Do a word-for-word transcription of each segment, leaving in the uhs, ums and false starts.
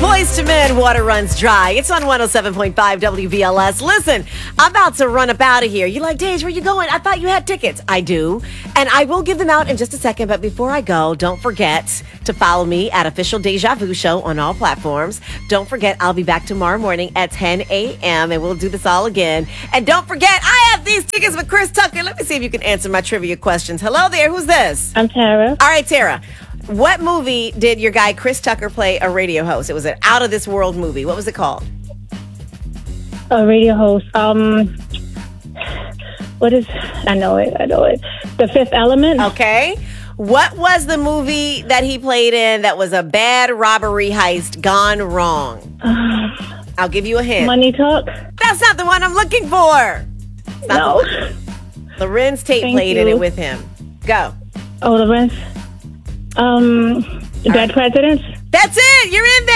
Boys to Men, Water Runs Dry. It's on one oh seven point five W B L S. Listen, I'm about to run up out of here. You're like, Dej, where you going? I thought you had tickets. I do. And I will give them out in just a second. But before I go, don't forget to follow me at Official Deja Vu Show on all platforms. Don't forget, I'll be back tomorrow morning at ten a.m. and we'll do this all again. And don't forget, I have these tickets with Chris Tucker. Let me see if you can answer my trivia questions. Hello there. Who's this? I'm Tara. All right, Tara. What movie did your guy Chris Tucker play a radio host? It was an out of this world movie. What was it called? A radio host. Um, what is? I know it. I know it. The Fifth Element. Okay. What was the movie that he played in that was a bad robbery heist gone wrong? Uh, I'll give you a hint. Money Talk. That's not the one I'm looking for. It's not No. the one. Lorenz Tate Thank played you. in it with him. Go. Oh, Lorenz. Um, Dead Presidents. That's it. You're in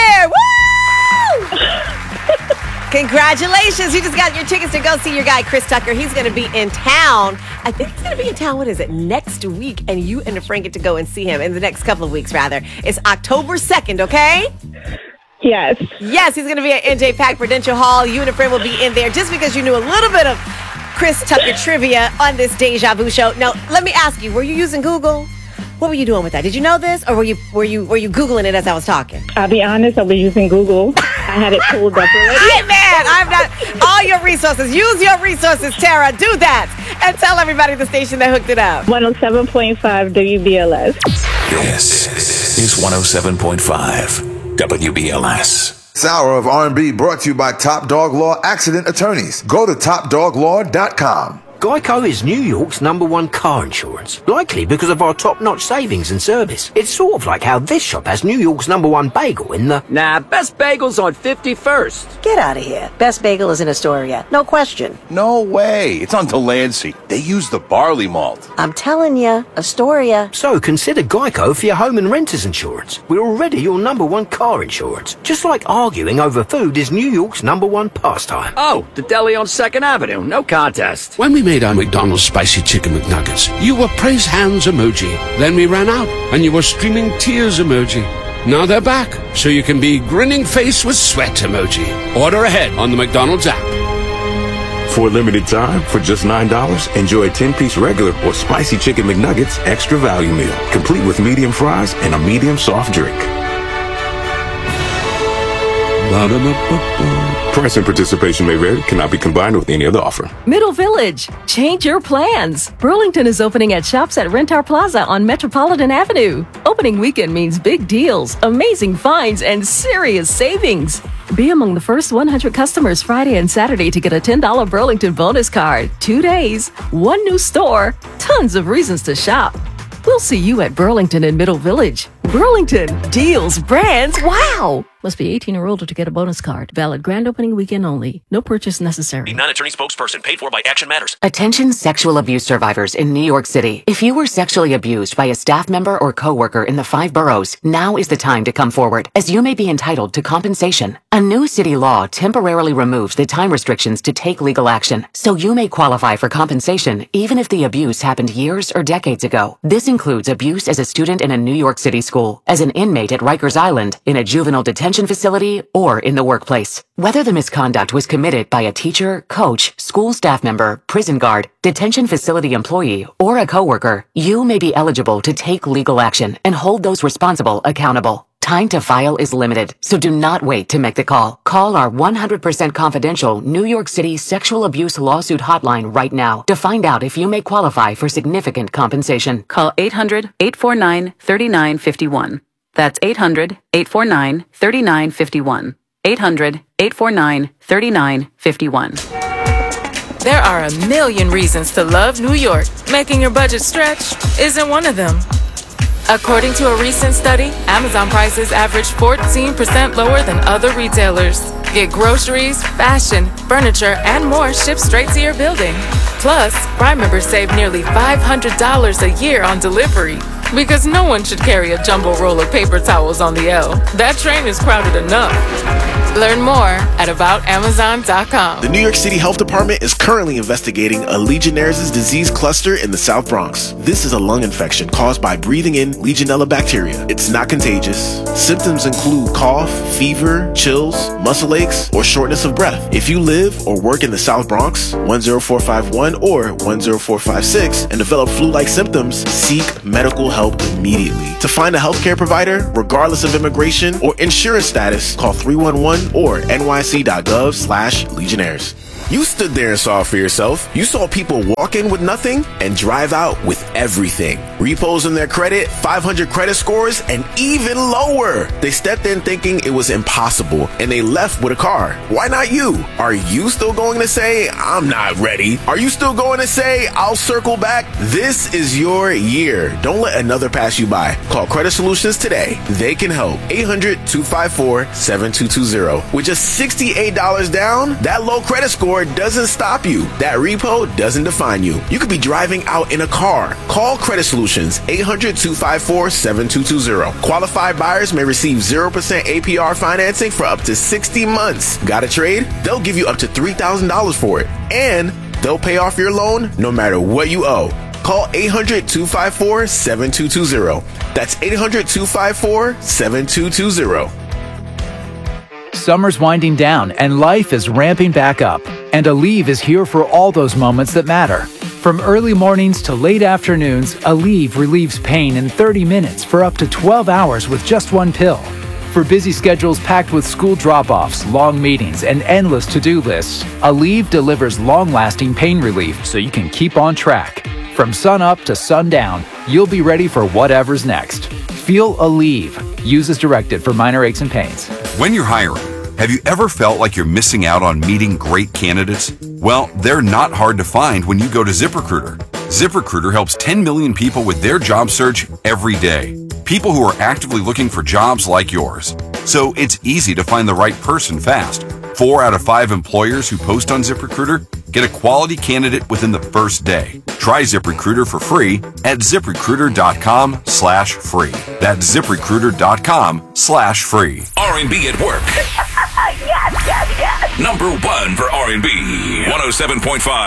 there. Woo! Congratulations. You just got your tickets to go see your guy, Chris Tucker. He's going to be in town. I think he's going to be in town, what is it, next week. And you and a friend get to go and see him in the next couple of weeks, rather. It's October second, okay? Yes. Yes, he's going to be at N J Pack Prudential Hall. You and a friend will be in there just because you knew a little bit of Chris Tucker trivia on this Deja Vu show. Now, let me ask you, were you using Google? What were you doing with that? Did you know this, or were you were you were you Googling it as I was talking? I'll be honest. I was using Google. I had it pulled up already. Hey man, I'm not. All your resources. Use your resources, Tara. Do that, and tell everybody the station that hooked it up. one oh seven point five W B L S. This is one oh seven point five W B L S. This hour of R and B brought to you by Top Dog Law Accident Attorneys. Go to top dog law dot com. Geico is New York's number one car insurance, likely because of our top-notch savings and service. It's sort of like how this shop has New York's number one bagel in the... Nah, Best Bagel's on fifty-first. Get out of here. Best Bagel is in Astoria. No question. No way. It's on Delancey. They use the barley malt. I'm telling you, Astoria. So consider Geico for your home and renter's insurance. We're already your number one car insurance. Just like arguing over food is New York's number one pastime. Oh, the deli on second Avenue. No contest. When we made our McDonald's Spicy Chicken McNuggets, you were praise hands emoji. Then we ran out, and you were streaming tears emoji. Now they're back, so you can be grinning face with sweat emoji. Order ahead on the McDonald's app. For a limited time, for just nine dollars, enjoy a ten-piece regular or Spicy Chicken McNuggets Extra Value Meal, complete with medium fries and a medium soft drink. Ba-da-ba-ba-ba. Price and participation may vary, cannot be combined with any other offer. Middle Village, change your plans. Burlington is opening at Shops at Rentar Plaza on Metropolitan Avenue. Opening weekend means big deals, amazing finds, and serious savings. Be among the first one hundred customers Friday and Saturday to get a ten dollars Burlington bonus card. Two days, one new store, tons of reasons to shop. We'll see you at Burlington in Middle Village. Burlington, deals, brands, wow! Must be eighteen or older to get a bonus card. Valid grand opening weekend only. No purchase necessary. A non-attorney spokesperson paid for by Action Matters. Attention sexual abuse survivors in New York City. If you were sexually abused by a staff member or coworker in the five boroughs, now is the time to come forward, as you may be entitled to compensation. A new city law temporarily removes the time restrictions to take legal action, so you may qualify for compensation even if the abuse happened years or decades ago. This includes abuse as a student in a New York City school, as an inmate at Rikers Island, in a juvenile detention facility, or in the workplace. Whether the misconduct was committed by a teacher, coach, school staff member, prison guard, detention facility employee, or a coworker, you may be eligible to take legal action and hold those responsible accountable. Time to file is limited, so do not wait to make the call. Call our one hundred percent confidential New York City sexual abuse lawsuit hotline right now to find out if you may qualify for significant compensation. Call eight hundred, eight four nine, three nine five one. That's eight hundred, eight four nine, three nine five one. eight hundred, eight four nine, three nine five one. There are a million reasons to love New York. Making your budget stretch isn't one of them. According to a recent study, Amazon prices average fourteen percent lower than other retailers. Get groceries, fashion, furniture, and more shipped straight to your building. Plus, Prime members save nearly five hundred dollars a year on delivery. Because no one should carry a jumbo roll of paper towels on the L. That train is crowded enough. Learn more at about amazon dot com. The New York City Health Department is currently investigating a Legionnaire's disease cluster in the South Bronx. This is a lung infection caused by breathing in Legionella bacteria. It's not contagious. Symptoms include cough, fever, chills, muscle aches, or shortness of breath. If you live or work in the South Bronx, one zero four five one or one zero four five six, and develop flu-like symptoms, seek medical help immediately. To find a healthcare provider, regardless of immigration or insurance status, call three one one or N Y C dot gov slash Legionnaires. You stood there and saw it for yourself. You saw people walk in with nothing and drive out with everything. Repos in their credit, five hundred credit scores, and even lower. They stepped in thinking it was impossible, and they left with a car. Why not you? Are you still going to say, I'm not ready? Are you still going to say, I'll circle back? This is your year. Don't let another pass you by. Call Credit Solutions today. They can help. eight hundred, two five four, seven two two zero. With just sixty-eight dollars down, that low credit score doesn't stop you. That repo doesn't define you. You could be driving out in a car. Call Credit Solutions, eight hundred, two five four, seven two two zero. Qualified buyers may receive zero percent A P R financing for up to sixty months. Got a trade? They'll give you up to three thousand dollars for it. And they'll pay off your loan no matter what you owe. Call eight hundred, two five four, seven two two zero. That's eight hundred, two five four, seven two two zero. Summer's winding down and life is ramping back up. And Aleve is here for all those moments that matter. From early mornings to late afternoons, Aleve relieves pain in thirty minutes for up to twelve hours with just one pill. For busy schedules packed with school drop-offs, long meetings, and endless to-do lists, Aleve delivers long-lasting pain relief so you can keep on track. From sun up to sundown, you'll be ready for whatever's next. Feel Aleve. Use as directed for minor aches and pains. When you're hiring, have you ever felt like you're missing out on meeting great candidates? Well, they're not hard to find when you go to ZipRecruiter. ZipRecruiter helps ten million people with their job search every day. People who are actively looking for jobs like yours. So it's easy to find the right person fast. Four out of five employers who post on ZipRecruiter get a quality candidate within the first day. Try ZipRecruiter for free at ZipRecruiter.com slash free. That's ZipRecruiter.com slash free. R and B at work. Yes, yes, yes. Number one for R and B. one oh seven point five